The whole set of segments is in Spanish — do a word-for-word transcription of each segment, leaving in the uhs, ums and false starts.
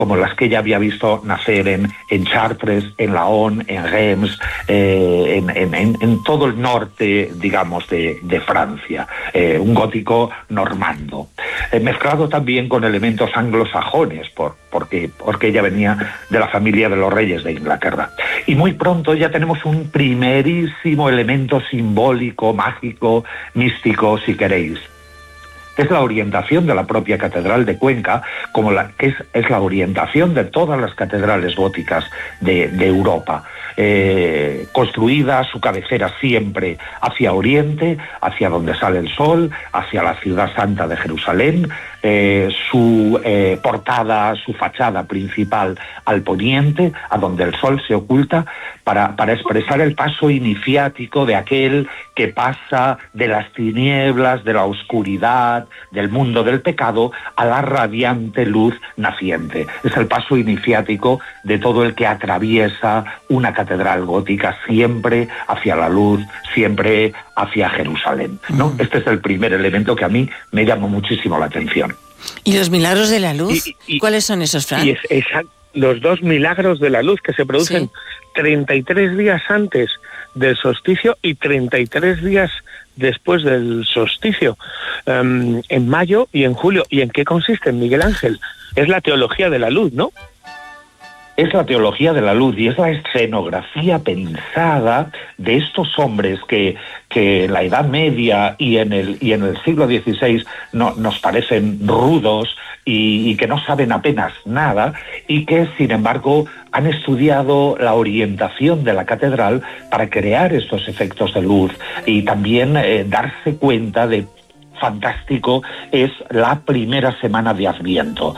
como las que ella había visto nacer en, en Chartres, en Laon, en Reims, eh, en, en, en, en todo el norte, digamos, de, de Francia. Eh, un gótico normando. Eh, mezclado también con elementos anglosajones, por, porque, porque ella venía de la familia de los reyes de Inglaterra. Y muy pronto ya tenemos un primerísimo elemento simbólico, mágico, místico, si queréis. Es la orientación de la propia Catedral de Cuenca, como la, es, es la orientación de todas las catedrales góticas de, de Europa. Eh, construida su cabecera siempre hacia oriente, hacia donde sale el sol, hacia la ciudad santa de Jerusalén, eh, su eh, portada, su fachada principal al poniente, a donde el sol se oculta, para, para expresar el paso iniciático de aquel que pasa de las tinieblas, de la oscuridad, del mundo del pecado, a la radiante luz naciente. Es el paso iniciático de todo el que atraviesa una catedral gótica, siempre hacia la luz, siempre hacia Jerusalén, ¿no? Mm. Este es el primer elemento que a mí me llamó muchísimo la atención. ¿Y los milagros de la luz? Y, y, ¿Cuáles son esos, Fran? Y es, es, los dos milagros de la luz que se producen sí. treinta y tres días antes del solsticio y treinta y tres días después del solsticio, um, en mayo y en julio. ¿Y en qué consisten, Miguel Ángel? Es la teología de la luz, ¿no? Es la teología de la luz y es la escenografía pensada de estos hombres que, que en la Edad Media y en el, y en el siglo dieciséis no, nos parecen rudos y, y que no saben apenas nada, y que sin embargo han estudiado la orientación de la catedral para crear estos efectos de luz y también eh, darse cuenta de fantástico es la primera semana de Adviento,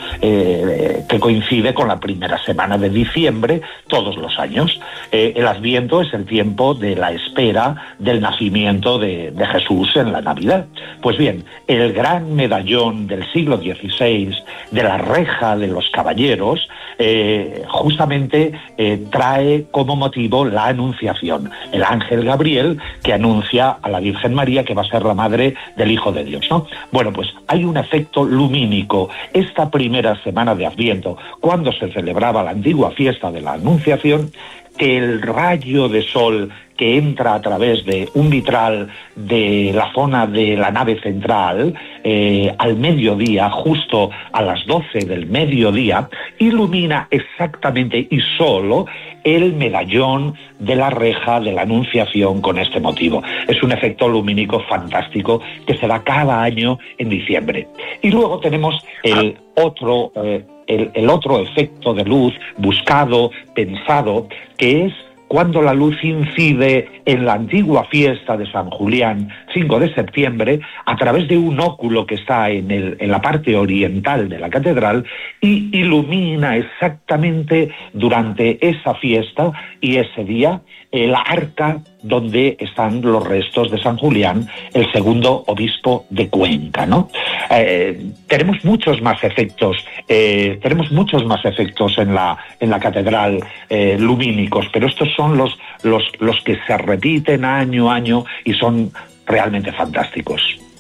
eh, que coincide con la primera semana de diciembre todos los años. Eh, el Adviento es el tiempo de la espera del nacimiento de, de Jesús en la Navidad. Pues bien, el gran medallón del siglo dieciséis, de la reja de los caballeros, eh, justamente eh, trae como motivo la anunciación, el ángel Gabriel que anuncia a la Virgen María que va a ser la madre del Hijo de Dios, ¿no? Bueno, pues hay un efecto lumínico. Esta primera semana de Adviento, cuando se celebraba la antigua fiesta de la Anunciación, que el rayo de sol que entra a través de un vitral de la zona de la nave central eh, al mediodía, justo a las doce del mediodía, ilumina exactamente y solo el medallón de la reja de la Anunciación con este motivo. Es un efecto lumínico fantástico que se da cada año en diciembre. Y luego tenemos el otro, eh, el, el otro efecto de luz buscado, pensado, que es cuando la luz incide en la antigua fiesta de San Julián, cinco de septiembre, a través de un óculo que está en, el, en la parte oriental de la catedral y ilumina exactamente durante esa fiesta y ese día el arca donde están los restos de San Julián, el segundo obispo de Cuenca, ¿no? Eh, tenemos muchos más efectos, eh, tenemos muchos más efectos en la en la catedral eh, lumínicos, pero estos son los los los que se repiten año a año y son realmente fantásticos.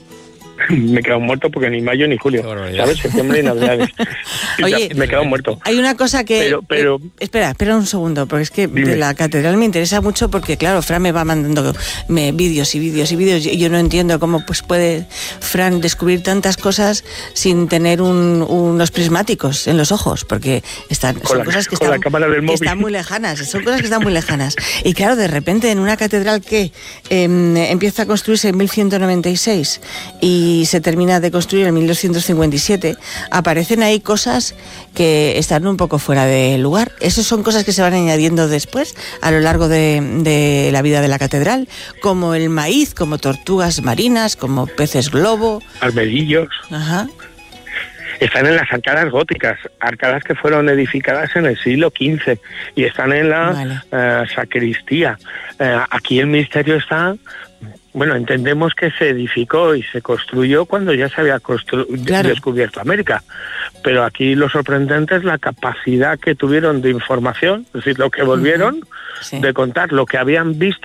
Me he quedado muerto porque ni mayo ni julio, ¿sabes? Septiembre y Navidades. Oye, me he quedado muerto. Hay una cosa que... Pero, pero... Eh, espera, espera un segundo, porque es que Dime. de la catedral me interesa mucho porque, claro, Fran me va mandando me, vídeos y vídeos y vídeos y yo no entiendo cómo pues puede Fran descubrir tantas cosas sin tener un, unos prismáticos en los ojos, porque están, son la, cosas que con están, la cámara del que móvil. están muy lejanas, son cosas que están muy lejanas. Y claro, de repente en una catedral que eh, empieza a construirse en mil ciento noventa y seis y se termina de construir en mil doscientos cincuenta y siete, aparecen ahí cosas que están un poco fuera de lugar. Esas son cosas que se van añadiendo después a lo largo de, de la vida de la catedral, como el maíz, como tortugas marinas, como peces globo. Armadillos. Ajá. Están en las arcadas góticas, arcadas que fueron edificadas en el siglo quince y están en la Vale. uh, sacristía. Uh, aquí el misterio está... Bueno, entendemos que se edificó y se construyó cuando ya se había constru- claro. descubierto América, pero aquí lo sorprendente es la capacidad que tuvieron de información, es decir, lo que volvieron, uh-huh. sí. de contar lo que habían visto